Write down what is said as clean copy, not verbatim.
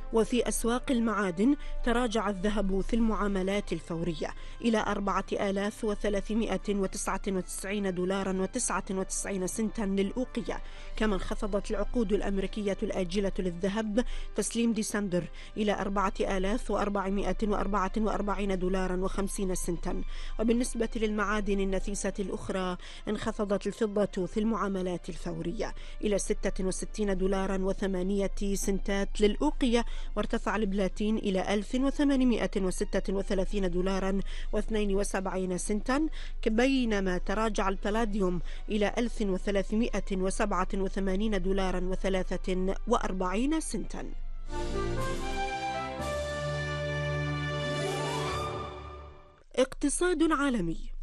وفي أسواق المعادن تراجع الذهب في المعاملات الفورية إلى 4399 دولارا و99 سنتا للأوقية. كما انخفضت العقود الأمريكية الآجلة للذهب تسليم ديسمبر إلى 4444 دولارا و50 سنتا. وبالنسبة للمعادن النفيسة الأخرى انخفضت الفضة في المعاملات الفورية إلى 66 دولارا و8 سنتات للأوقية، وارتفع البلاتين إلى 1836 دولارا و72 سنتا، بينما تراجع البلاديوم إلى 1387 دولارا و43 سنتا. اقتصاد عالمي.